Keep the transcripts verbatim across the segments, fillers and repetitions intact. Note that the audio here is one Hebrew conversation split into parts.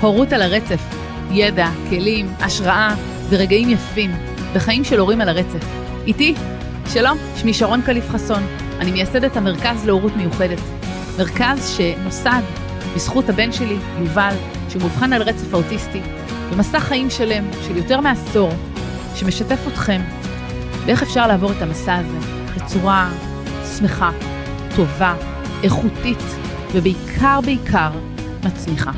הורות על הרצף, ידע, כלים, השראה ורגעים יפים בחיים של הורים על הרצף. איתי, שלום, שמי שרון קליף חסון, אני מייסדת המרכז להורות מיוחדת. מרכז שנוסד בזכות הבן שלי, יובל, שמובחן על רצף האוטיסטי, במסע חיים שלם של יותר מעשור, שמשתף אתכם ואיך אפשר לעבור את המסע הזה בצורה שמחה, טובה, איכותית ובעיקר בעיקר מצמיחה.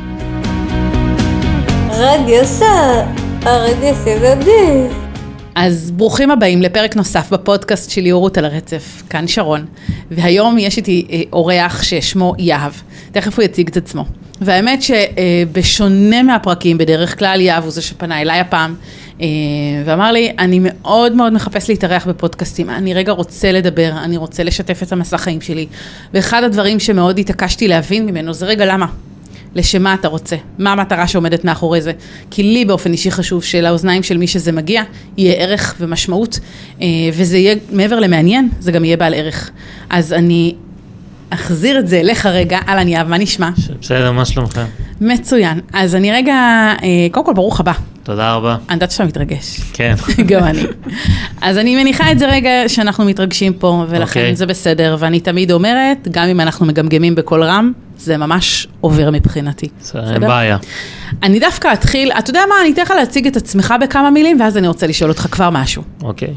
רגש, הרגש ידדי. אז ברוכים הבאים לפרק נוסף בפודקאסט שלי הורות על הרצף, כאן שרון, והיום יש איתי אורח ששמו יהב, תכף הוא יציג את עצמו. והאמת שבשונה מהפרקים, בדרך כלל יהב הוא זה שפנה אליי הפעם, ואמר לי, אני מאוד מאוד מחפש להתארח בפודקאסטים, אני רגע רוצה לדבר, אני רוצה לשתף את המסע חיים שלי, ואחד הדברים שמאוד התעקשתי להבין ממנו, זה רגע למה? לשמה אתה רוצה? מה המטרה שעומדת מאחורי זה? כי לי באופן אישי חשוב שלאוזניים של מי שזה מגיע, יהיה ערך ומשמעות, וזה יהיה מעבר למעניין, זה גם יהיה בעל ערך. אז אני אחזיר את זה אליך רגע, אלן יהב, מה נשמע? בסדר, מה שלומכם? מצוין. אז אני רגע, קודם כל ברוך הבא. תודה רבה. אני יודעת שאתה מתרגש. כן. גם אני. אז אני מניחה את זה רגע שאנחנו מתרגשים פה, ולכן זה בסדר, ואני תמיד אומרת, גם אם אנחנו מגמגמים בכל רם, זה ממש עובר מבחינתי. אין בעיה. אני דווקא אתחיל, אתה יודע מה, אני אתן לך להציג את עצמך בכמה מילים, ואז אני רוצה לשאול אותך כבר משהו. אוקיי.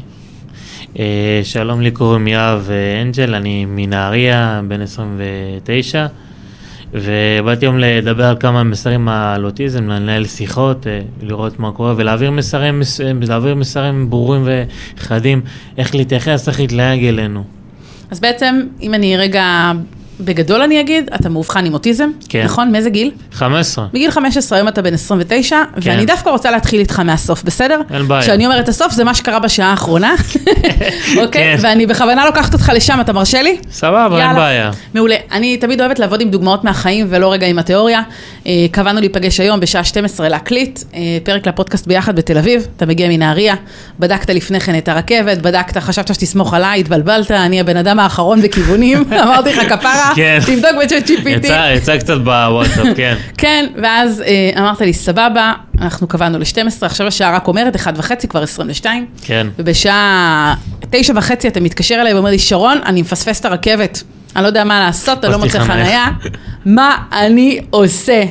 שלום לי, קוראים יהב אנג'ל, אני מנהריה, בן עשרים ותשע, ובאתי היום לדבר על כמה מסרים על אוטיזם, לנהל שיחות, לראות מה קורה, ולהעביר מסרים, להעביר מסרים ברורים וחדים, איך להתייחס, איך להתלהג אלינו. אז בעצם, אם אני רגע, בגדול אני אגיד, אתה מאובחן עם אוטיזם, כן. נכון? מאיזה גיל? חמש עשרה. בגיל חמש עשרה, היום אתה בן עשרים ותשע, כן. ואני דווקא רוצה להתחיל איתך מהסוף, בסדר? אין בעיה. כשאני אומרת הסוף, זה מה שקרה בשעה האחרונה, אוקיי? כן. ואני בכוונה לוקחת אותך לשם, אתה מרשה לי? סבבה, אין בעיה. מעולה. אני תמיד אוהבת לעבוד עם דוגמאות מהחיים, ולא רגע עם התיאוריה. קבענו להיפגש היום בשעה שתים עשרה להקליט, פרק לפודקאסט ביחד בתל אביב, אתה מגיע מנהריה, בדקת לפני כן את הרכבת, בדקת, חשבת שתסמוך עליי, התבלבלת, אני הבן אדם האחרון בכיוונים, אמרתי לך כפרה, תבדוק בצ'אט ג'י פי טי. יצא קצת בוואטסאפ, כן. כן, ואז אמרת לי, סבבה, אנחנו קבענו ל-שתים עשרה, עכשיו השעה רק אומרת, אחת וחצי, כבר עשרים ושתיים. כן. ובשעה תשע וחצי אתה מתקשר אליי ואומר לי, שרון, אני מפספס את הרכבת. אני לא יודע מה לעשות, אתה לא מוצא חניה. מה אני עושה?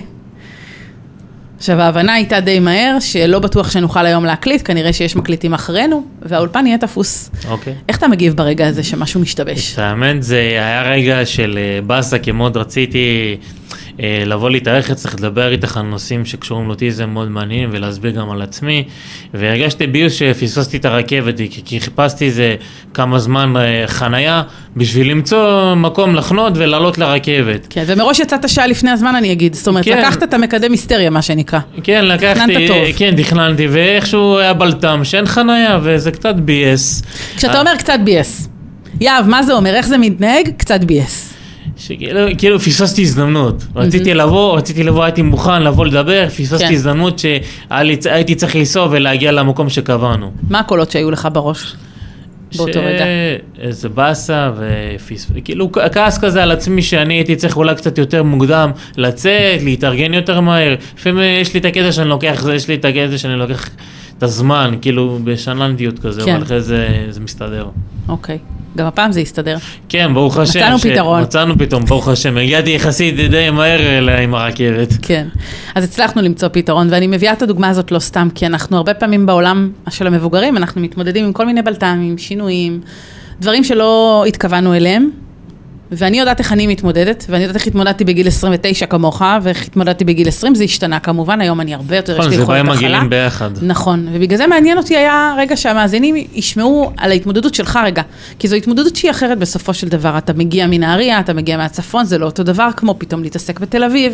עכשיו, ההבנה הייתה די מהר, שלא בטוח שנוכל היום להקליט, כנראה שיש מקליטים אחרינו, והאולפן יהיה תפוס. אוקיי. איך אתה מגיב ברגע הזה שמשהו משתבש? האמת, זה היה רגע של בסה, כי מאוד רציתי לבוא להתארח, צריך לדבר איתך על נושאים שקשורים לאוטיזם מאוד מעניינים, ולהסביר גם על עצמי, והרגשתי ביוס שפספסתי את הרכבת, כי חיפשתי איזה כמה זמן חנייה, בשביל למצוא מקום לחנות ולעלות לרכבת. כן, ומראש יצאת שעה לפני הזמן, אני אגיד, זאת אומרת, כן. לקחת את המקדם היסטריה, מה שנקרא. כן, לקחתי, כן, תכננתי, ואיכשהו היה בלטם, שאין חנייה, וזה קצת בי-אס. כשאתה אומר קצת בי-אס, יהב, מה זה אומר? איך זה מתנהג? קצת בי-אס. שכאילו, כאילו, פספסתי הזדמנות. רציתי לבוא, רציתי לבוא, הייתי מוכן לבוא לדבר, פספסתי הזדמנות שהייתי צריך לנסוע ולהגיע למקום שקבענו. מה הקולות שהיו לך בראש? באותו רגע. איזה בסה, וכאילו, כעס כזה על עצמי שאני הייתי צריך אולי קצת יותר מוקדם לצאת, להתארגן יותר מהר. לפעמים יש לי את הקטע שאני לוקח, יש לי את הקטע שאני לוקח את הזמן, כאילו, בשננדיות כזה, אבל אחרי זה זה מסתדר. אוקיי. גם הפעם זה יסתדר. כן, ברוך השם. מצאנו פתרון. מצאנו פתאום, ברוך השם. הגעתי יחסית די מהר עם הרכבת. כן. אז הצלחנו למצוא פתרון, ואני מביאה את הדוגמה הזאת לא סתם, כי אנחנו הרבה פעמים בעולם של המבוגרים, אנחנו מתמודדים עם כל מיני בלטמים, שינויים, דברים שלא התכוונו אליהם, ואני יודעת איך אני מתמודדת, ואני יודעת איך התמודדתי בגיל עשרים ותשע כמוך, ואיך התמודדתי בגיל עשרים, זה השתנה כמובן, היום אני הרבה יותר, יש לי יכולת החלה. נכון, זה באים מגילים ביחד. נכון, ובגלל זה מעניין אותי היה רגע שהמאזינים ישמעו על ההתמודדות שלך רגע, כי זו התמודדות שהיא אחרת בסופו של דבר, אתה מגיע מנהריה, אתה מגיע מהצפון, זה לא אותו דבר כמו פתאום להתעסק בתל אביב.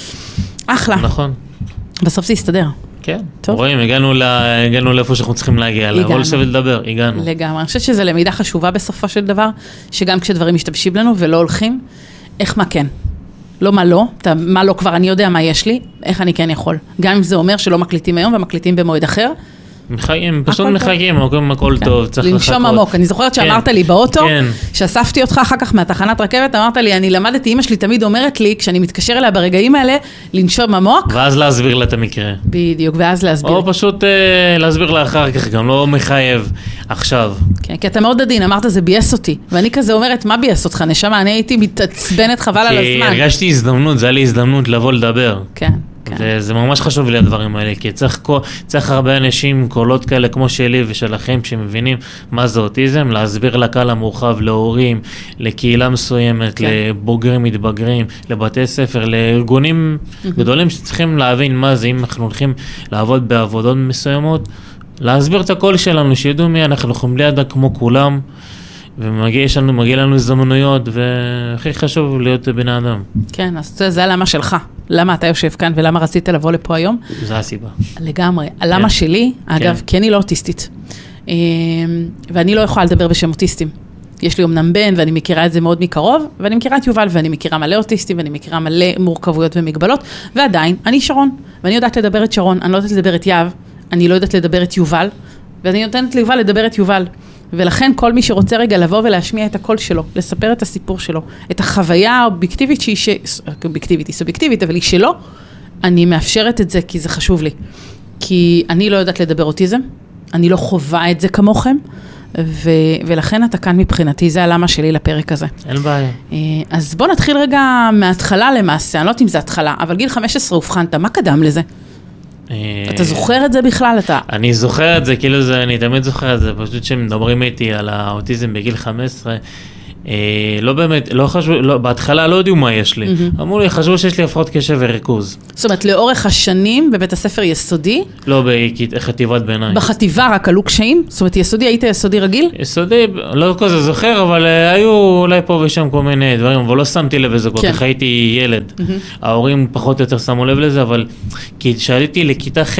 אחלה. נכון. בסוף זה יסתדר. כן, טוב. רואים, הגענו, לה, הגענו לאיפה שאנחנו צריכים להגיע, לבוא לשבת לדבר, הגענו. לגמרי, אני חושבת שזו למידה חשובה בסופו של דבר, שגם כשדברים משתבשים לנו ולא הולכים, איך מה כן? לא מה לא, אתה, מה לא כבר אני יודע מה יש לי, איך אני כן יכול. גם אם זה אומר שלא מקליטים היום ומקליטים במועד אחר, מחיים, פשוט מחיים, מקום הכל טוב, צריך לחכות. לנשום עמוק. אני זוכרת שאמרת לי באוטו, שאספתי אותך אחר כך מהתחנת רכבת, אמרת לי, אני למדתי, אמא שלי תמיד אומרת לי, כשאני מתקשר אליה ברגעים האלה, לנשום עמוק. ואז להסביר לה את המקרה. בדיוק, ואז להסביר. או פשוט להסביר לה אחר כך, גם לא מחייב עכשיו. כן, כי אתה מאוד עדין, אמרת, זה בייס אותי. ואני כזה אומרת, מה בייס אותך? נשמה, אני הייתי מתעצבנת חבל על הזמן. כי הרגשתי הזדמנות, זה היה לי הזדמנות לבוא לדבר. כן. וזה ממש חשוב לי הדברים האלה, כי צריך, צריך הרבה אנשים עם קולות כאלה כמו שלי ושלכם שמבינים מה זה אוטיזם, להסביר לקהל המורחב, להורים, לקהילה מסוימת, כן. לבוגרים מתבגרים, לבתי ספר, לארגונים mm-hmm. גדולים שצריכים להבין מה זה, אם אנחנו הולכים לעבוד בעבודות מסוימות, להסביר את הקול שלנו, שידעו מי אנחנו יכולים לידה כמו כולם, ומגיע לנו, מגיע לנו הזדמנויות, והכי חשוב להיות בן האדם. כן, אז זה הלמה שלך. למה אתה יושב כאן ולמה רצית לבוא לפה היום? זה הסיבה. לגמרי. הלמה שלי, אגב, כי אני לא אוטיסטית. ואני לא יכולה לדבר בשם אוטיסטים. יש לי אומנם בן, ואני מכירה את זה מאוד מקרוב, ואני מכירה את יובל, ואני מכירה מלא אוטיסטים, ואני מכירה מלא מורכבויות ומגבלות, ועדיין, אני שרון, ואני יודעת לדבר את שרון, אני לא יודעת לדבר את יהב, אני לא יודעת לדבר את יובל, ואני נותנת ליובל לדבר את יובל. ולכן כל מי שרוצה רגע לבוא ולהשמיע את הקול שלו, לספר את הסיפור שלו, את החוויה האובייקטיבית שהיא, ש... אובייקטיבית, היא סובייקטיבית, אבל היא שלו, אני מאפשרת את זה כי זה חשוב לי. כי אני לא יודעת לדבר אוטיזם, אני לא חובה את זה כמוכם, ו... ולכן אתה כאן מבחינתי, זה הלמה שלי לפרק הזה. אין בעיה. אז בוא נתחיל רגע מההתחלה למעשה, אני לא יודעת אם זה התחלה, אבל גיל חמש עשרה הובחנת, מה קדם לזה? אתה זוכר את זה בכלל? אתה... אני זוכר את זה, כאילו זה, אני תמיד זוכר את זה, פשוט שמדברים איתי על האוטיזם בגיל חמש עשרה, לא באמת, לא חשבו, בהתחלה לא יודעו מה יש לי. אמרו לי, חשבו שיש לי הפרעות קשב וריכוז. זאת אומרת, לאורך השנים בבית הספר יסודי? לא, בחטיבת ביניים. בחטיבה רק עלו קשיים? זאת אומרת, יסודי, היית יסודי רגיל? יסודי, לא כזה זוכר, אבל היו אולי פה ושם כל מיני דברים, אבל לא שמתי לב לזה כל כך, הייתי ילד. ההורים פחות או יותר שמו לב לזה, אבל כי שעליתי לכיתה ח',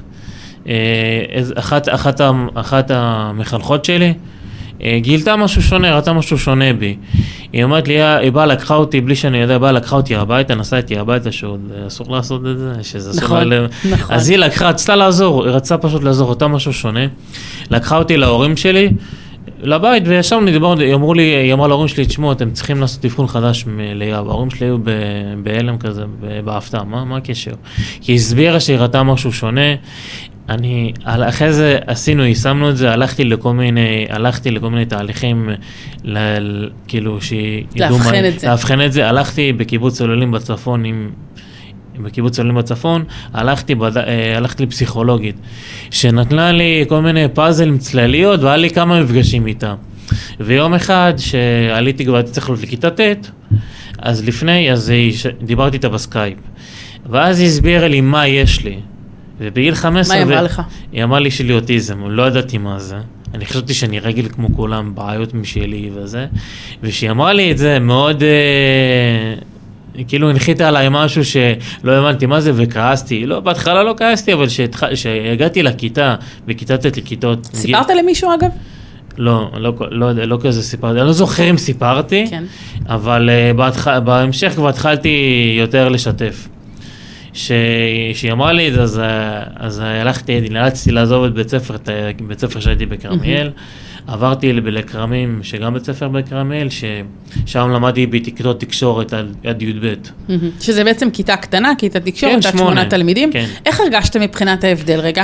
אחת המחנכות שלי, גילתה משהו שונה, ראתה משהו שונה בי. היא אמרת לי, היא באה לקחה אותי, בלי שאני יודע, באה לקחה אותי הביתה, נסעה איתי הביתה, שעוד אסור לעשות את זה, שזה אסור עליהם. אז היא לקחה, רצתה לעזור, היא רצתה פשוט לעזור, אותה משהו שונה. לקחה אותי להורים שלי, לבית, וישבנו, היא אמרו לי, היא אמרה להורים שלי, תשמעו, אתם צריכים לעשות תבחון חדש ליאב. ההורים שלי היו בהלם כזה, בהפתעה, מה הקשר? כי היא הסבירה שהיא ראתה משהו שונה, אני, אחרי זה עשינו, יישמנו את זה, הלכתי לכל מיני, הלכתי לכל מיני תהליכים, ל, כאילו, להבחן את זה. להבחן את זה, הלכתי בקיבוץ צוללים בצפון, עם, בקיבוץ צוללים בצפון, הלכתי, בד, הלכתי לפסיכולוגית, שנתנה לי כל מיני פאזלים צלליות, והיה לי כמה מפגשים איתה. ויום אחד, שעליתי כבר, צריך להיות לכיתה ט', אז לפני, אז דיברתי איתה בסקייפ, ואז היא הסבירה לי מה יש לי. ובגיל חמש עשרה... מה היא אמרה לך? היא אמרה לי שלי אוטיזם, לא ידעתי מה זה. אני חשבתי שאני רגיל כמו כולם, בעיות משלי וזה. ושהיא אמרה לי את זה מאוד... אה, כאילו הנחיתה עליי משהו שלא הבנתי מה זה וכעסתי. לא, בהתחלה לא כעסתי, אבל שהגעתי לכיתה, בכיתה ט' לכיתות... סיפרת גיל... למישהו אגב? לא, לא, לא, לא, לא כזה סיפרתי. אני לא זוכר אם סיפרתי, כן. אבל uh, בהתח... בהמשך כבר התחלתי יותר לשתף. שהיא אמרה לי את זה, אז, אז הלכתי, נאלצתי לעזוב את בית ספר, את בית ספר שהייתי בקרמיאל, עברתי לכרמים, שגם בית ספר בקרמיאל, ששם למדתי בכיתות תקשורת עד, עד י' ב'. שזה בעצם כיתה קטנה, כיתה תקשורת, עד שמונה תלמידים. כן. איך הרגשת מבחינת ההבדל רגע?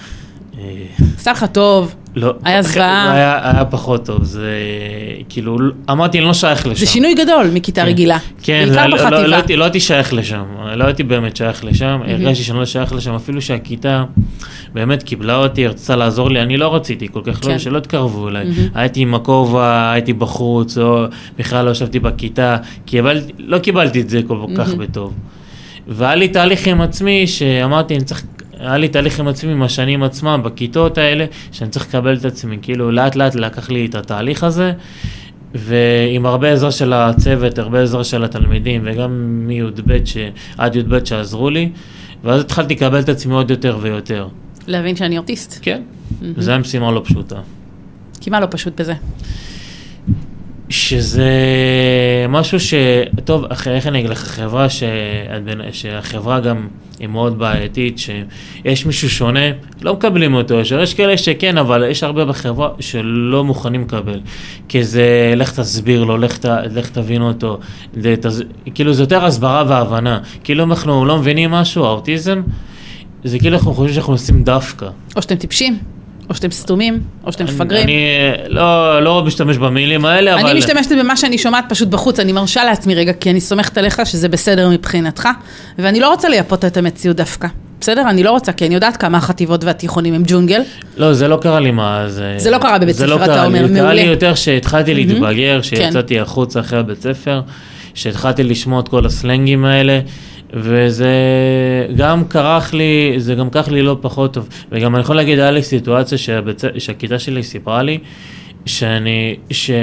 עשה לך טוב? לא, היה זוועה? היה, היה פחות טוב, זה כאילו, אמרתי, אני לא שייך לשם. זה שינוי גדול מכיתה כן. רגילה. כן, לא, לא, לא, לא, הייתי, לא הייתי שייך לשם, לא הייתי באמת שייך לשם, הרגשתי שאני לא שייך לשם, אפילו שהכיתה באמת קיבלה אותי, רצתה לעזור לי, אני לא רציתי כל כך, כן. לא, שלא תקרבו אליי. הייתי עם הכובע, הייתי בחוץ, או בכלל לא ישבתי בכיתה, קיבלתי, לא קיבלתי את זה כל כך בטוב. והיה לי תהליך עם עצמי שאמרתי, אני צריך... היה לי תהליך עם עצמי, עם השנים עצמם, בכיתות האלה, שאני צריך לקבל את עצמי, כאילו לאט לאט לקח לי את התהליך הזה, ועם הרבה עזרה של הצוות, הרבה עזרה של התלמידים, וגם מי"ב, עד י"ב שעזרו לי, ואז התחלתי לקבל את עצמי עוד יותר ויותר. להבין שאני אוטיסט. כן, זו המשימה לא פשוטה. כי מה לא פשוט בזה? שזה משהו ש... טוב, איך אני אגיד לך, חברה ש... שהחברה גם היא מאוד בעייתית, שיש מישהו שונה, לא מקבלים אותו, יש כאלה שכן, אבל יש הרבה בחברה שלא מוכנים לקבל, כי זה, לך תסביר לו, לך, ת... לך תבין אותו, זה, תז... כאילו זה יותר הסברה והבנה, כאילו אנחנו לא מבינים משהו, האוטיזם, זה כאילו אנחנו חושבים שאנחנו עושים דווקא. או שאתם טיפשים. או שאתם סתומים, או שאתם מפגרים. אני לא, לא משתמש במילים האלה, אבל... אני משתמשת במה שאני שומעת פשוט בחוץ, אני מרשה לעצמי רגע, כי אני סומכת עליך שזה בסדר מבחינתך, ואני לא רוצה לייפות את המציאות דווקא. בסדר? אני לא רוצה, כי אני יודעת כמה החטיבות והתיכונים הם ג'ונגל. לא, זה לא קרה לי מה, זה... זה לא קרה בבית ספר, אתה אומר, מעולה. זה קרה לי יותר שהתחלתי להתבגר, שיצאתי החוץ אחרי הבית ספר, שהתחלתי לשמוע את כל הסלנגים האלה, וזה גם קרח לי, זה גם קרח לי לא פחות טוב. וגם אני יכול להגיד, היה לי סיטואציה שהבצ... שהכיתה שלי סיפרה לי, שאני,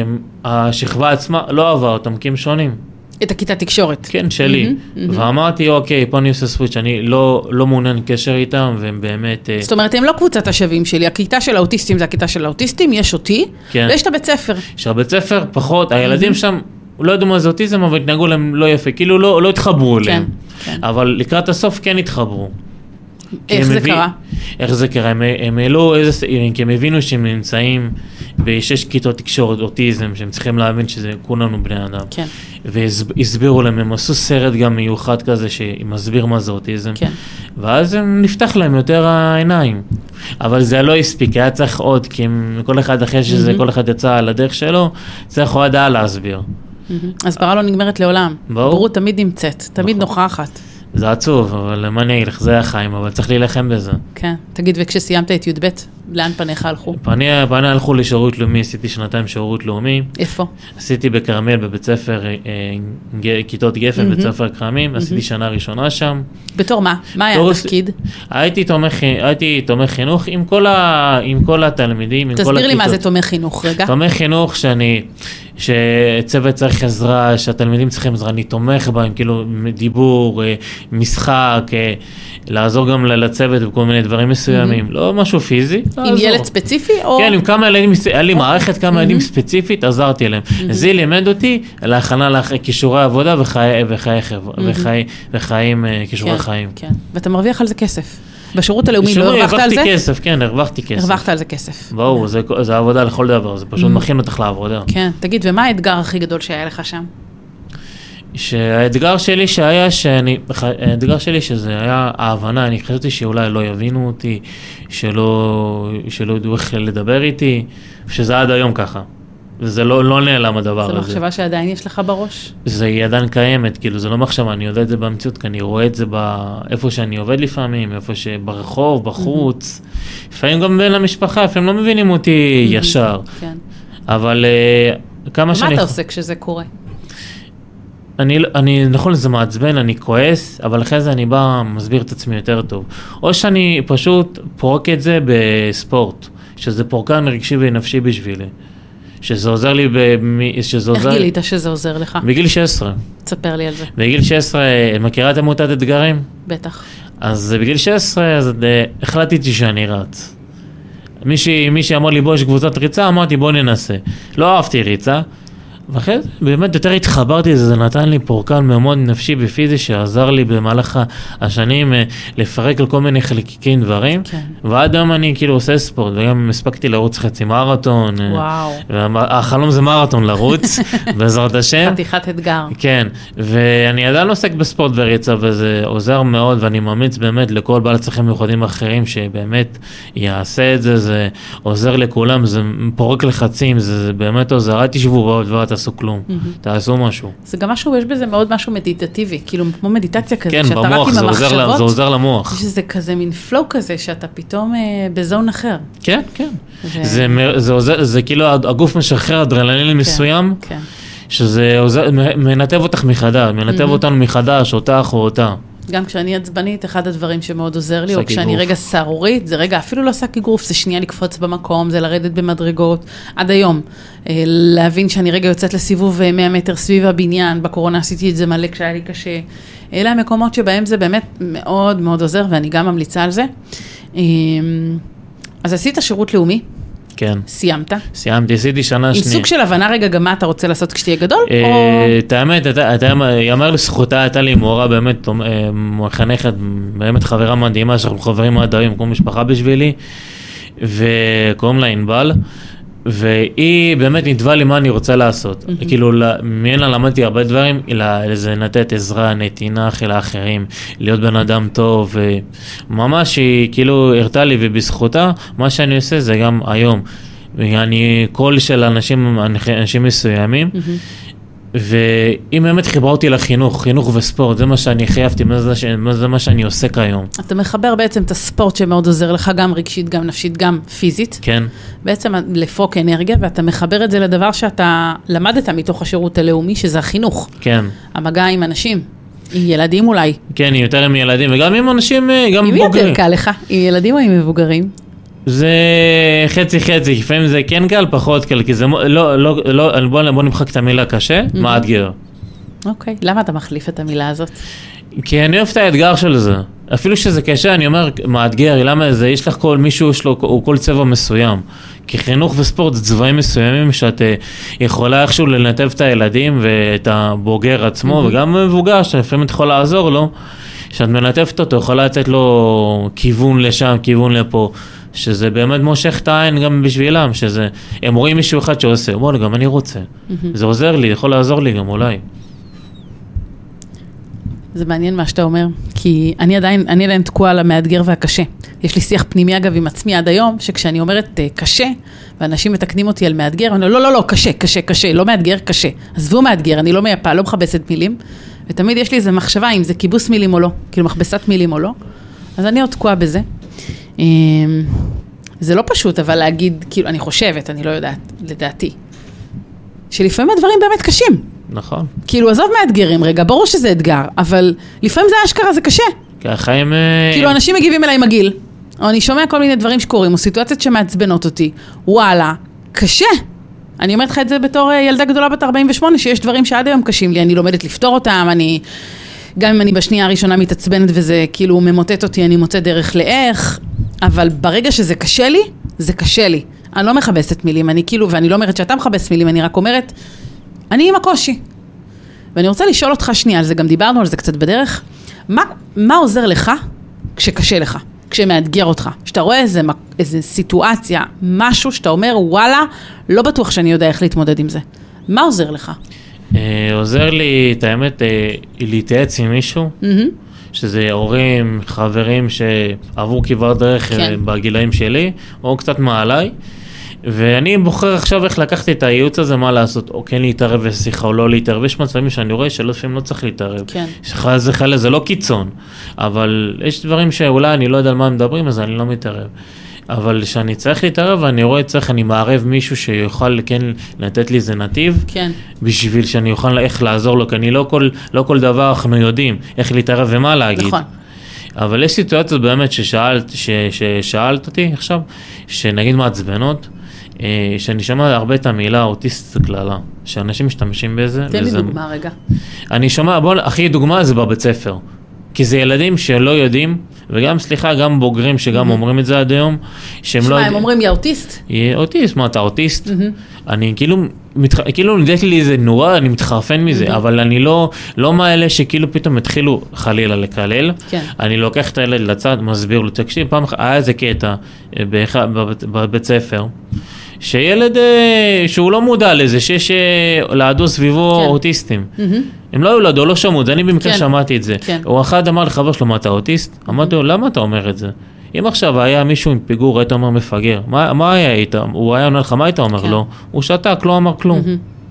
שהשכבה עצמה לא אהבה אותם, כי הם שונים. את הכיתה תקשורת. כן, שלי. Mm-hmm, mm-hmm. ואמרתי, אוקיי, פה אני עושה סוויץ', אני לא, לא מעוניין קשר איתם, והם באמת... זאת אומרת, הם לא קבוצת השווים שלי, הכיתה של האוטיסטים זה הכיתה של האוטיסטים, יש אותי, כן. ויש את הבית ספר. שהבית ספר פחות, הילדים mm-hmm. שם, לא ידעו מה זה אוטיזם, אבל התנהגו להם לא יפה, כאילו לא, לא התחברו כן, להם. כן. אבל לקראת הסוף כן התחברו. איך זה מביא, קרה? איך זה קרה? הם, הם העלו איזה, כי הם הבינו שהם נמצאים בשש כיתות תקשורת אוטיזם, שהם צריכים להבין שזה כולנו בני אדם. כן. והסבירו להם, הם עשו סרט גם מיוחד כזה, שמסביר מה זה אוטיזם. כן. ואז הם נפתח להם יותר העיניים. אבל זה לא הספיק, היה צריך עוד, כי הם, כל אחד אחרי שזה, כל אחד יצא על הדרך שלו, צריך עוד היה להסביר. הסברה לא נגמרת לעולם. בורות תמיד נמצאת, תמיד נוכחת. זה עצוב, אבל מה אני אגיד לך, זה החיים, אבל צריך להילחם בזה. כן, תגיד, וכשסיימת את י"ב, לאן פניך הלכו? פניה, פניה הלכו לשירות לאומי, עשיתי שנתיים שירות לאומי. איפה? עשיתי בקרמל, בבית ספר, כיתות גפן, בית ספר קרמים, עשיתי שנה ראשונה שם. בתור מה? מה היה התפקיד? הייתי תומך חינוך עם כל התלמידים, עם כל הכיתות. תסביר לי מה זה תומך חינוך, רגע. תומך חינוך שאני... שצוות צריך עזרה, שהתלמידים צריכים עזרה, אני תומך בהם, כאילו דיבור, משחק, לעזור גם לצוות בכל מיני דברים מסוימים, לא משהו פיזי. עם ילד ספציפי? כן, עם כמה ילדים, היה לי מערכת כמה ילדים ספציפית, עזרתי להם. זה לימד אותי להכנה לכישורי עבודה וחיים, כישורי חיים. כן, ואתה מרוויח על זה כסף. בשירות הלאומי לא הרווחת על זה? הרווחתי כסף, כן, הרווחתי כסף. הרווחת על זה כסף. ברור, זה עבודה לכל דבר, זה פשוט מכין אותך לעבודה. כן, תגיד, ומה האתגר הכי גדול שהיה לך שם? שהאתגר שלי שהיה, שאני, האתגר שלי שזה היה ההבנה, אני חשבתי שאולי לא יבינו אותי, שלא, שלא ידעו איך לדבר איתי, שזה עד היום ככה. וזה לא, לא נעלם הדבר הזה. זה מחשבה שעדיין יש לך בראש? זה עדיין קיימת, כאילו זה לא מחשבה, אני יודע את זה במציאות, כי אני רואה את זה באיפה שאני עובד לפעמים, איפה שברחוב, בחוץ, לפעמים גם בין המשפחה, לפעמים לא מבינים אותי ישר. כן. אבל כמה שאני... מה אתה עושה כשזה קורה? אני, אני, נכון, זה מעצבן, אני כועס, אבל אחרי זה אני בא, מסביר את עצמי יותר טוב. או שאני פשוט פורק את זה בספורט, שזה פורקן רגשי ונפשי בשבילי. שזה עוזר לי, שזה עוזר... איך גילית שזה עוזר לך? בגיל שש עשרה. תספר לי על זה. בגיל שש עשרה, מכירה את עמותת אתגרים? בטח. אז בגיל שש עשרה, אז החלטתי שאני רץ. מי שאמר לי בוא, יש קבוצת ריצה, אמרתי בוא ננסה. לא אהבתי ריצה, ואחרי זה באמת יותר התחברתי לזה, זה נתן לי פורקן מאוד נפשי ופיזי שעזר לי במהלך השנים לפרק על כל מיני חלקיקים דברים, כן. ועד היום אני כאילו עושה ספורט, וגם הספקתי לרוץ חצי מרתון, וואו. והחלום זה מרתון לרוץ, בעזרת השם. חתיכת אתגר. כן, ואני עדיין עוסק בספורט וריצה, וזה עוזר מאוד, ואני ממליץ באמת לכל בעל צרכים מיוחדים אחרים, שבאמת יעשה את זה, זה עוזר לכולם, זה פורק לחצים, זה, זה באמת עוזר, אל תשבו בעוד דבר, תעשו כלום, תעשו משהו. זה גם משהו, יש בזה מאוד משהו מדיטטיבי, כאילו כמו מדיטציה כזה, כן, במוח, זה עוזר, זה עוזר למוח. שזה כזה מין פלואו כזה, שאתה פתאום בזון אחר. כן, כן. זה, זה עוזר, זה כאילו הגוף משחרר אדרנלין מסוים, שזה עוזר, מנתב אותך מחדש, מנתב אותנו מחדש, אותך או אותה. גם כשאני עצבנית, אחד הדברים שמאוד עוזר לי, או כשאני רגע סערורית, זה רגע אפילו לא שק אגרוף, זה שנייה לקפוץ במקום, זה לרדת במדרגות, עד היום. להבין שאני רגע יוצאת לסיבוב מאה מטר סביב הבניין, בקורונה עשיתי את זה מלא כשהיה לי קשה. אלה המקומות שבהם זה באמת מאוד מאוד עוזר, ואני גם ממליצה על זה. אז עשית שירות לאומי? כן. סיימת? סיימתי, עשיתי שנה עם שנייה. סוג של הבנה רגע גם מה אתה רוצה לעשות כשתהיה גדול? או... את האמת, יאמר לזכותה, הייתה לי מורה באמת, מחנכת, באמת חברה מדהימה, שאנחנו חברים עד היום, כמו משפחה בשבילי, וקוראים לה ענבל, והיא באמת נדבה לי מה אני רוצה לעשות. כאילו, ממנה למדתי הרבה דברים, זה לתת עזרה, נתינה, לאחרים, להיות בן אדם טוב, וממש היא כאילו הרתה לי, ובזכותה, מה שאני עושה זה גם היום. אני קול של אנשים, אנשים מסוימים, והיא באמת חיברה אותי לחינוך, חינוך וספורט, זה מה שאני חייבתי, זה מה שאני עושה כיום. אתה מחבר בעצם את הספורט שמאוד עוזר לך, גם רגשית, גם נפשית, גם פיזית. כן. בעצם לפוק אנרגיה, ואתה מחבר את זה לדבר שאתה למדת מתוך השירות הלאומי, שזה החינוך. כן. המגע עם אנשים, עם ילדים אולי. כן, יותר עם ילדים, וגם עם אנשים, גם עם בוגרים. יותר קל לך, עם ילדים או עם מבוגרים? זה חצי חצי, לפעמים זה כן קל, פחות קל, כי זה לא, לא, לא, בוא, בוא נמחק את המילה קשה, מאתגר. אוקיי, למה אתה מחליף את המילה הזאת? כי אני אוהב את האתגר של זה. אפילו שזה קשה, אני אומר, מאתגר, למה זה, יש לך כל מישהו, יש לו, הוא כל צבע מסוים. כי חינוך וספורט זה צבעים מסוימים שאת יכולה איכשהו לנתב את הילדים ואת הבוגר עצמו, וגם מבוגר, שלפעמים את יכולה לעזור לו, שאת מנתבת אותו, יכולה לתת לו כיוון לשם, כיוון לפה. שזה באמת מושך את העין גם בשבילם, שזה, הם רואים מישהו אחד שעושה, בוא, גם אני רוצה. זה עוזר לי, יכול לעזור לי גם אולי. זה מעניין מה שאתה אומר, כי אני עדיין, אני עדיין תקועה על המאתגר והקשה. יש לי שיח פנימי אגב עם עצמי עד היום, שכשאני אומרת קשה, ואנשים מתקנים אותי על מאתגר, אני אומר, לא, לא, לא, קשה, קשה, קשה, לא מאתגר, קשה. עזבו מאתגר, אני לא מייפה, לא מחפשת מילים, ותמיד יש לי איזו מחשבה אם זה כיבוס מילים או לא, כאילו מכבסת מילים או לא. אז אני עוד תקועה בזה. זה לא פשוט, אבל להגיד, כאילו, אני חושבת, אני לא יודעת, לדעתי, שלפעמים הדברים באמת קשים. נכון. כאילו, עזוב מאתגרים רגע, ברור שזה אתגר, אבל לפעמים זה אשכרה, זה קשה. כי החיים... כאילו, אנשים מגיבים אליי מגיל, או אני שומע כל מיני דברים שקורים, או סיטואציות שמעצבנות אותי, וואלה, קשה. אני אומרת לך את זה בתור ילדה גדולה בת ארבעים ושמונה, שיש דברים שעד היום קשים לי, אני לומדת לפתור אותם, אני... גם אם אני בשנייה הראשונה מתעצבנת וזה כאילו ממוטט אותי, אני מוצא דרך לאיך, אבל ברגע שזה קשה לי, זה קשה לי. אני לא מחבסת מילים, אני כאילו, ואני לא אומרת שאתה מחבס מילים, אני רק אומרת, אני עם הקושי. ואני רוצה לשאול אותך שנייה, על זה גם דיברנו על זה קצת בדרך, מה, מה עוזר לך כשקשה לך, כשמאתגר אותך? שאתה רואה איזה, איזה סיטואציה, משהו שאתה אומר, וואלה, לא בטוח שאני יודע איך להתמודד עם זה. מה עוזר לך? עוזר לי, את האמת, להתייעץ עם מישהו, שזה הורים, חברים שעברו כברת דרך בגילאים שלי, או קצת מעליי, ואני בוחר עכשיו איך לקחת את הייעוץ הזה, מה לעשות, או כן להתערב בשיחה או לא להתערב, יש מצבים שאני רואה שלא לפעמים לא צריך להתערב, זה חלה, זה לא קיצון, אבל יש דברים שאולי אני לא יודע על מה מדברים, אז אני לא מתערב. אבל שאני צריך להתערב, אני רואה צריך, אני מערב מישהו שיוכל כן לתת לי איזה נתיב, כן. בשביל שאני אוכל איך לעזור לו, כי אני לא כל, לא כל דבר אנחנו יודעים איך להתערב ומה להגיד. נכון. אבל יש סיטואציות באמת ששאלת, ש, ששאלת אותי עכשיו, שנגיד מעצבנות, שאני שומע הרבה את המילה אוטיסט כללה, שאנשים משתמשים בזה. תן לי דוגמה רגע. אני שומע, בוא, הכי דוגמה זה בבית ספר. כי זה ילדים שלא יודעים, וגם, סליחה, גם בוגרים שגם אומרים את זה עד היום, שהם לא... שמה, הם אומרים, יא אוטיסט? יא אוטיסט, מה, אתה אוטיסט? אני כאילו, כאילו נדעת לי איזה נורא, אני מתחרפן מזה, אבל אני לא, לא מאלה שכאילו פתאום התחילו חלילה לקלל, אני לוקח את הילד לצד, מסביר לו, תקשיב, פעם אחת, היה איזה קטע בבית ספר, שילד שהוא לא מודע לזה, שיש לעדו סביבו אוטיסטים. הם לא היו לידו, לא שמעו את זה, אני במקרה שמעתי את זה. הוא אחד אמר לחבר שלו, מה אתה אוטיסט? אמרתי לו, למה אתה אומר את זה? אם עכשיו היה מישהו עם פיגור, היית אומר מפגר, מה היה איתם? הוא היה עונה לך, מה היית אומר לו? הוא שתק, לא אמר כלום.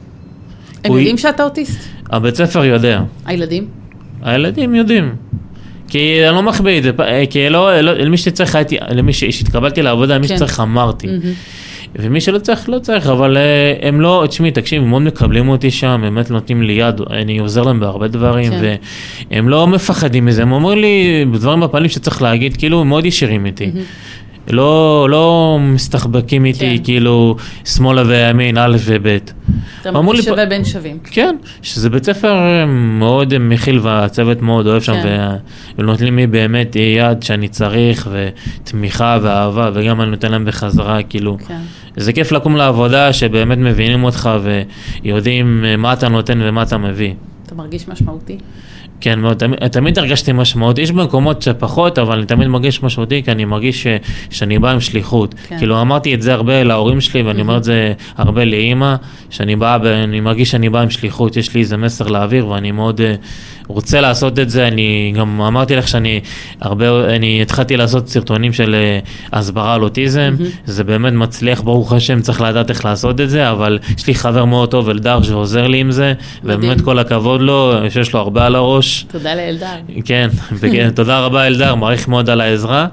הם יודעים שאתה אוטיסט? הבית ספר יודע. הילדים? הילדים יודעים. כי אני לא מחביא את זה, כי למי שצריך, למי שהתקבלתי לעבודה, למי שצריך אמרתי. ומי שלא צריך, לא צריך, אבל הם לא, תשמעי, תקשיב, הם מאוד מקבלים אותי שם, באמת נותנים לי יד, אני עוזר להם בהרבה דברים, והם לא מפחדים מזה, הם אומרים לי, בדברים בפעלים שצריך להגיד, כאילו, הם מאוד ישירים איתי. לא, לא מסתחבקים איתי, כן. כאילו, שמאלה וימין, א' וב'. אתה מרגיש שווה בין שווים. כן, שזה בית ספר מאוד מכיל והצוות מאוד אוהב שם, כן. ונותנים לי באמת יד שאני צריך, ותמיכה ואהבה, וגם אני נותן להם בחזרה, כאילו, כן. זה כיף לקום לעבודה, שבאמת מבינים אותך, ויודעים מה אתה נותן ומה אתה מביא. אתה מרגיש משמעותי? כן, מאוד, תמיד, תמיד הרגשתי משמעות, יש במקומות שפחות, אבל אני תמיד מרגיש משמעותי, כי אני מרגיש ש, שאני בא עם שליחות. כן. כאילו, אמרתי את זה הרבה להורים שלי, ואני אומר את זה הרבה לאמא, שאני בא, אני מרגיש שאני בא עם שליחות, יש לי איזה מסר להעביר, ואני מאוד רוצה לעשות את זה. אני גם אמרתי לך שאני הרבה, אני התחלתי לעשות סרטונים של הסברה על אוטיזם, זה באמת מצליח, ברוך השם, צריך לדעת איך לעשות את זה, אבל יש לי חבר מאוד טוב, אלדר, שעוזר לי עם זה, ובאמת כל הכבוד לו, שיש לו הרבה על הראש. תודה לאלדר. כן, תודה רבה אלדר, מעריך מאוד על העזרה,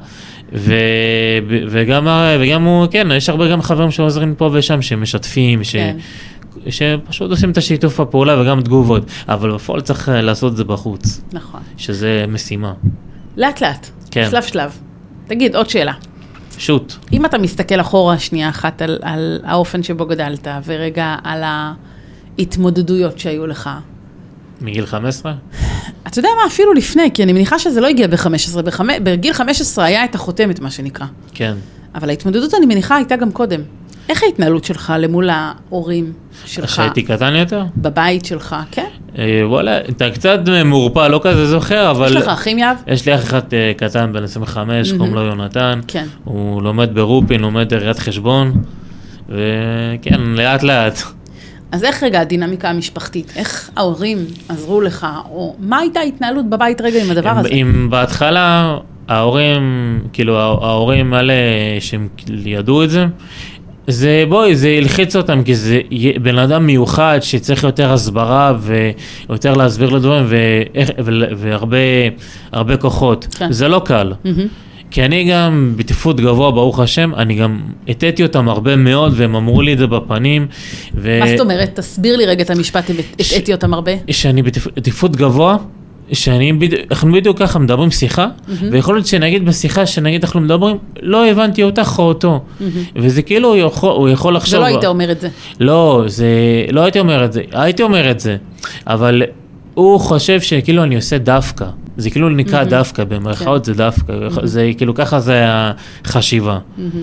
וגם, וגם הוא, כן, יש הרבה גם חברים שעוזרים פה ושם, שמשתפים, שפשוט עושים את השיתוף הפעולה וגם תגובות, אבל בפועל צריך לעשות את זה בחוץ. נכון. שזה משימה. לאט לאט, כן. שלב שלב. תגיד, עוד שאלה. שוט. אם אתה מסתכל אחורה שנייה אחת על, על האופן שבו גדלת, ורגע על ההתמודדויות שהיו לך, מגיל חמש עשרה? אתה יודע מה, אפילו לפני, כי אני מניחה שזה לא הגיע ב-חמש עשרה, בגיל חמש עשרה היה את החותמת, מה שנקרא. כן. אבל ההתמודדות, אני מניחה, הייתה גם קודם. איך ההתנהלות שלך למול ההורים שלך? שהייתי קטן יותר? בבית שלך, כן? אה, וואלה, אתה קצת מורפא, לא כזה זוכר, אבל... יש לך אחים יאב? יש לי אח אחד קטן, בן עשרים וחמש, קוראים לו יונתן. כן. הוא לומד ברופין, לומד ראיית חשבון, וכן, לאט לאט. אז איך רגע הדינמיקה המשפחתית? איך ההורים עזרו לך? או מה הייתה ההתנהלות בבית רגע עם הדבר הזה? אם בהתחלה ההורים, כאילו ההורים האלה שהם ידעו את זה, זה בואי, זה ילחיץ אותם, כי זה בן אדם מיוחד שצריך יותר הסברה ויותר להסביר לדברים והרבה הרבה כוחות. כן. זה לא קל. כי אני גם בתפקוד גבוה, ברוך השם, אני גם הטעתי אותם הרבה מאוד, והם אמרו לי את זה בפנים. ו... מה זאת אומרת? תסביר לי רגע את המשפט, הטעתי אותם הרבה. שאני בתפקוד גבוה, שאני אנחנו בדיוק ככה מדברים שיחה, ויכול להיות שנגיד בשיחה, שנגיד אנחנו מדברים, לא הבנתי אותך או אותו. וזה כאילו הוא יכול, הוא יכול לחשוב... זה לא היית אומר את זה. לא, זה, לא הייתי אומר את זה, הייתי אומר את זה, אבל הוא חושב שכאילו אני עושה דווקא. זה כאילו נקרא דווקא, במרכאות זה דווקא, זה כאילו ככה זה החשיבה.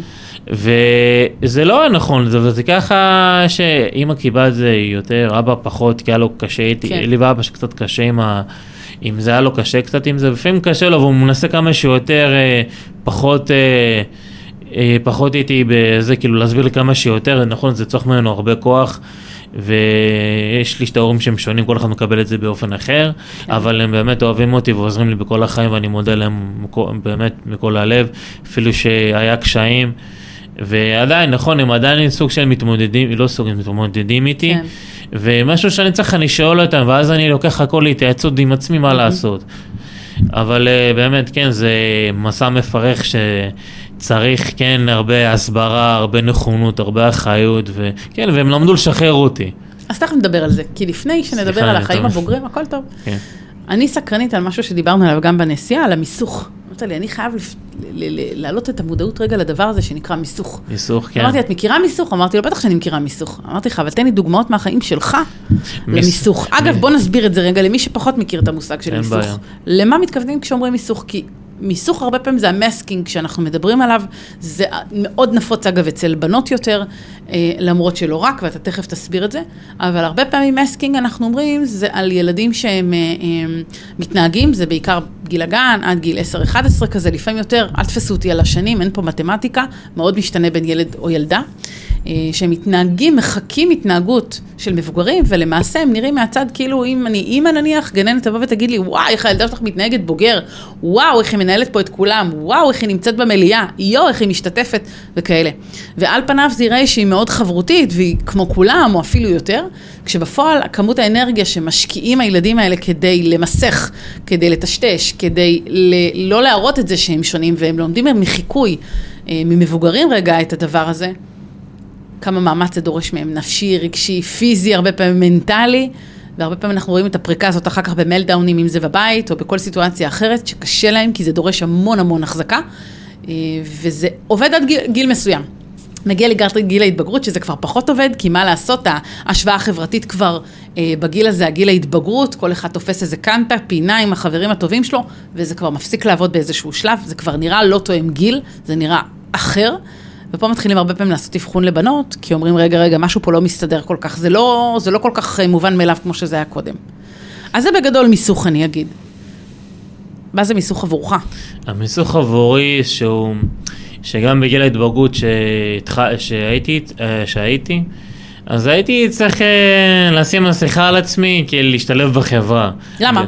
וזה לא נכון, זה ככה שאמא קיבלה את זה יותר, אבא פחות, כי היה לו קשה, לי ואבא שקצת קשה עם ה... אם זה היה לו קשה קצת עם זה, לפעמים קשה לו, והוא מנסה כמה שיותר פחות... פחות איתי בזה, כאילו להסביר לי כמה שיותר, נכון, זה צורך ממנו הרבה כוח, ויש לי שתי הורים שהם שונים, כל אחד מקבל את זה באופן אחר, אבל הם באמת אוהבים אותי ועוזרים לי בכל החיים, ואני מודה להם באמת מכל הלב, אפילו שהיה קשיים, ועדיין, נכון, הם עדיין סוג של מתמודדים, לא סוג, מתמודדים איתי, ומשהו שאני צריך, אני שואל אותם, ואז אני לוקח הכל להתייעצות עם עצמי מה לעשות. אבל באמת, כן, זה מסע מפרך שצריך, כן, הרבה הסברה, הרבה נכונות, הרבה אחריות, וכן, והם למדו לשחרר אותי. אז תכף נדבר על זה, כי לפני שנדבר על החיים הבוגרים, הכל טוב. כן. אני סקרנית על משהו שדיברנו עליו גם בנסיעה, על המיסוך. אמרת לי, אני חייב להעלות את המודעות רגע לדבר הזה שנקרא מיסוך. מיסוך, כן. אמרתי, את מכירה מיסוך? אמרתי לו, בטח שאני מכירה מיסוך. אמרתי לך, אבל תן לי דוגמאות מהחיים שלך למיסוך. אגב, בוא נסביר את זה רגע למי שפחות מכיר את המושג של מיסוך. למה מתכוונים כשאומרים מיסוך? כי מיסוך הרבה פעמים זה המסקינג שאנחנו מדברים עליו, זה מאוד נפוץ אגב אצל בנות יותר, למרות שלא רק, ואתה תכף תסביר את זה, אבל הרבה פעמים מסקינג אנחנו אומרים, זה על ילדים שהם מתנהגים, זה בעיקר גיל הגן, עד גיל עשר אחת עשרה כזה, לפעמים יותר, אל תפסו אותי על השנים, אין פה מתמטיקה, מאוד משתנה בין ילד או ילדה, שהם מתנהגים, מחכים התנהגות של מבוגרים, ולמעשה הם נראים מהצד כאילו, אם אני אימא נניח, גננת תבוא ותגיד לי, וואי, איך הילדה שלך מתנהגת בוגר, וואו, איך היא מנהלת פה את כולם, וואו, איך היא נמצאת במליאה, יו, איך היא משתתפת, וכאלה. ועל פניו זה יראה שהיא מאוד חברותית, והיא כמו כולם, או אפילו יותר, כשבפועל, כמות האנרגיה שמשקיעים הילדים האלה כדי למסך, כדי לטשטש, כדי ל- לא להראות את זה שהם שונים, והם לומדים מחיקוי, ממבוגרים רגע את הדבר הזה, כמה מאמץ זה דורש מהם, נפשי, רגשי, פיזי, הרבה פעמים מנטלי, והרבה פעמים אנחנו רואים את הפריקה הזאת אחר כך במלדאונים, אם זה בבית, או בכל סיטואציה אחרת, שקשה להם, כי זה דורש המון המון החזקה. וזה עובד עד גיל, גיל מסוים. מגיע לקראת גיל ההתבגרות, שזה כבר פחות עובד, כי מה לעשות, ההשוואה החברתית כבר אה, בגיל הזה, הגיל ההתבגרות, כל אחד תופס איזה קנטה, פינה עם החברים הטובים שלו, וזה כבר מפסיק לעבוד באיזשהו שלב, זה כבר נראה לא תואם גיל, זה נראה אחר, ופה מתחילים הרבה פעמים לעשות אבחון לבנות, כי אומרים, רגע, רגע, משהו פה לא מסתדר כל כך, זה לא, זה לא כל כך מובן מאליו כמו שזה היה קודם. אז זה בגדול מיסוך, אני אגיד. מה זה מיסוך עבורך? המיסוך עבורי שהוא... שגם בגיל ההתבגרות שהייתי, שהייתי, אז הייתי צריך לשים מסכה על עצמי, כי להשתלב בחברה. למה?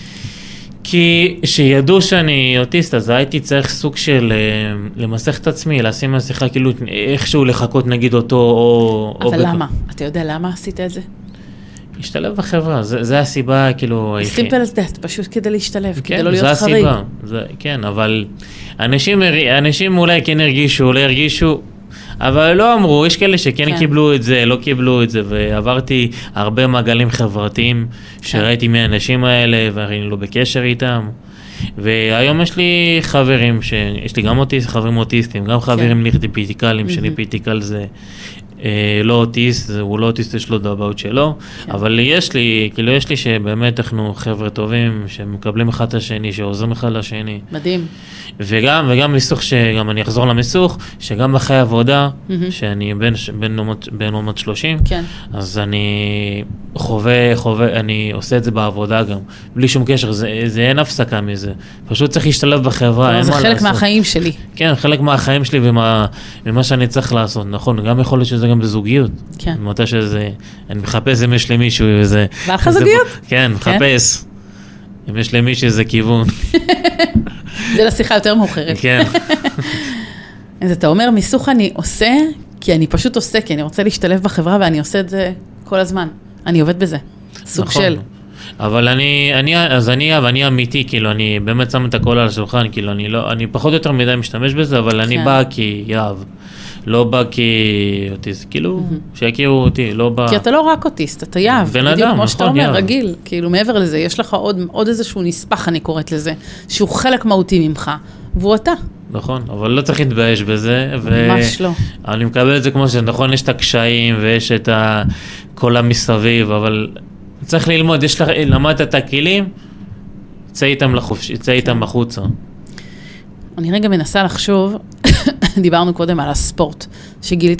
כי שידעו שאני אוטיסט, אז הייתי צריך סוג של למסך את עצמי, לשים מסכה, כאילו איכשהו לחכות נגיד אותו, או... אבל למה? אתה יודע למה עשית את זה? להשתלב בחברה, זה, זה הסיבה, כאילו... סימפל as that, פשוט כדי להשתלב, כן, כדי לא להיות זה חריג. הסיבה, זה, כן, אבל אנשים, אנשים אולי כן הרגישו, לא הרגישו, אבל לא אמרו, יש כאלה שכן כן. קיבלו את זה, לא קיבלו את זה, ועברתי הרבה מעגלים חברתיים, שראיתי כן. מהאנשים האלה, ואני לא בקשר איתם, והיום יש לי חברים, יש לי גם אוטיסט, חברים אוטיסטים, גם חברים ליכטיפיטיקלים, mm-hmm. שליפיטיקל זה... לא אוטיסט, הוא לא אוטיסט, יש לו דאבאות שלו, אבל יש לי, כאילו יש לי שבאמת אנחנו חבר'ה טובים, שמקבלים אחד את השני, שעוזרים אחד לשני. מדהים. וגם, וגם מיסוך, שגם אני אחזור למיסוך, שגם בחיי עבודה, שאני בין עומת שלושים, אז אני חווה, חווה, אני עושה את זה בעבודה גם, בלי שום קשר, זה אין הפסקה מזה. פשוט צריך להשתלב בחברה. זה חלק מהחיים שלי. כן, חלק מהחיים שלי ומה שאני צריך לעשות, נכון, גם יכול להיות שזה גם בזוגיות. כן. מתי שזה, אני מחפש אם יש למישהו וזה... בא לך זוגיות? כן, מחפש. אם יש למישהו זה כיוון. זה לשיחה יותר מאוחרת. כן. אז אתה אומר, מיסוך אני עושה, כי אני פשוט עושה, כי אני רוצה להשתלב בחברה, ואני עושה את זה כל הזמן. אני עובד בזה. סוג של... אבל אני, אני, אז אני, ואני אמיתי, כאילו, אני באמת שם את הכל על השולחן, כאילו, אני לא, אני פחות או יותר מדי משתמש בזה, אבל אני בא כי יאהב. לא בא כי אוטיסט, כאילו, שיכירו אותי, לא בא... כי אתה לא רק אוטיסט, אתה יאהב. בן אדם, כמו שאתה אומר, רגיל. כאילו, מעבר לזה, יש לך עוד, עוד איזשהו נספח, אני קוראת לזה, שהוא חלק מהותי ממך, והוא אתה. נכון, אבל לא צריך להתבייש בזה. ממש לא. אני מקבל את זה כמו שנכון, יש את הקשיים, ויש את כל המסביב, אבל צריך ללמוד, יש לך, למדת את הכלים, צא איתם לחופש, צא איתם בחוצה. אני רגע מנסה לחשוב, דיברנו קודם על הספורט, שגילית